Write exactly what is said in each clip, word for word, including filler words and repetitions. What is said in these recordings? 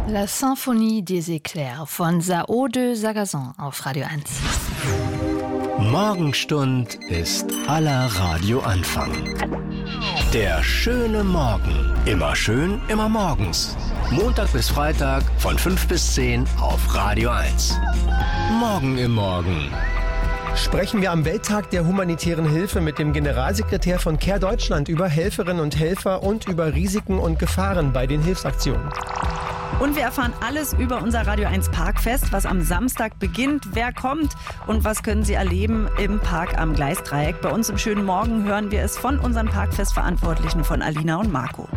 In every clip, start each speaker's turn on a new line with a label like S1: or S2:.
S1: La Symphonie des Éclairs von Sao de Sagazon auf Radio eins.
S2: Morgenstund ist aller Radioanfang. Der schöne Morgen. Immer schön, immer morgens. Montag bis Freitag von fünf bis zehn auf Radio eins. Morgen im Morgen.
S3: Sprechen wir am Welttag der humanitären Hilfe mit dem Generalsekretär von Care Deutschland über Helferinnen und Helfer und über Risiken und Gefahren bei den Hilfsaktionen.
S4: Und wir erfahren alles über unser Radio eins Parkfest, was am Samstag beginnt, wer kommt und was können Sie erleben im Park am Gleisdreieck. Bei uns im schönen Morgen hören wir es von unseren Parkfestverantwortlichen, von Alina und Marco.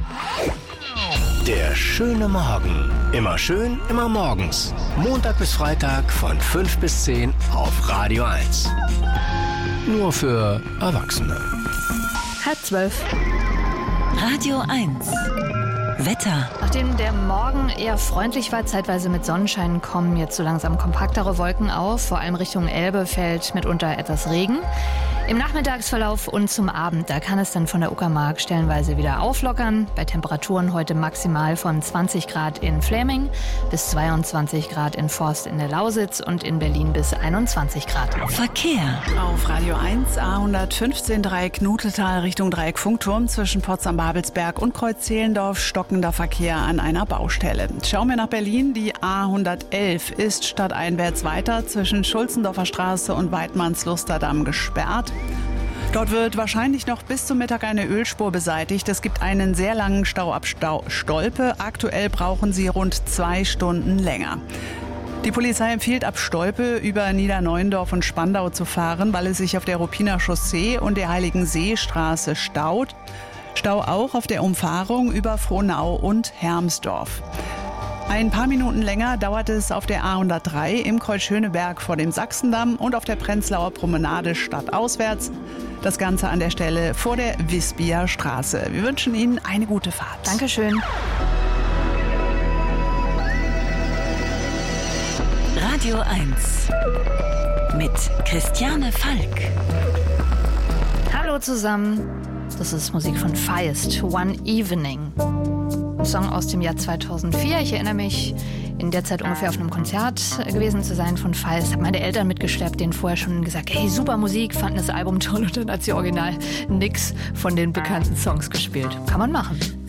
S2: Der schöne Morgen. Immer schön, immer morgens. Montag bis Freitag von fünf bis zehn auf Radio eins. Nur für Erwachsene.
S1: Halb zwölf.
S5: Radio eins. Wetter.
S1: Nachdem der Morgen eher freundlich war, zeitweise mit Sonnenschein, kommen jetzt so langsam kompaktere Wolken auf. Vor allem Richtung Elbe fällt mitunter etwas Regen. Im Nachmittagsverlauf und zum Abend, da kann es dann von der Uckermark stellenweise wieder auflockern. Bei Temperaturen heute maximal von zwanzig Grad in Fläming bis zweiundzwanzig Grad in Forst in der Lausitz und in Berlin bis einundzwanzig Grad.
S5: Verkehr.
S4: Auf Radio eins A hundertfünfzehn Dreieck Nutetal Richtung Dreieck Funkturm zwischen Potsdam-Babelsberg und Kreuz-Zehlendorf stockender Verkehr an einer Baustelle. Schauen wir nach Berlin. Die A hundertelf ist stadteinwärts weiter zwischen Schulzendorfer Straße und Weidmanns-Lusterdamm gesperrt. Dort wird wahrscheinlich noch bis zum Mittag eine Ölspur beseitigt. Es gibt einen sehr langen Stau ab Stau Stolpe. Aktuell brauchen sie rund zwei Stunden länger. Die Polizei empfiehlt, ab Stolpe über Niederneuendorf und Spandau zu fahren, weil es sich auf der Ruppiner Chaussee und der Heiligenseestraße staut. Stau auch auf der Umfahrung über Frohnau und Hermsdorf. Ein paar Minuten länger dauert es auf der A hundertdrei im Kreuz Schöneberg vor dem Sachsendamm und auf der Prenzlauer Promenade stadtauswärts. Das Ganze an der Stelle vor der Wispia Straße. Wir wünschen Ihnen eine gute Fahrt.
S1: Dankeschön.
S5: Radio eins mit Christiane Falk.
S1: Hallo zusammen. Das ist Musik von Feist, One Evening. Ein Song aus dem Jahr zweitausendvier. Ich erinnere mich, in der Zeit ungefähr auf einem Konzert gewesen zu sein von Feist. Habe meine Eltern mitgeschleppt, denen vorher schon gesagt, hey, super Musik, fanden das Album toll und dann hat sie original nix von den bekannten Songs gespielt. Kann man machen.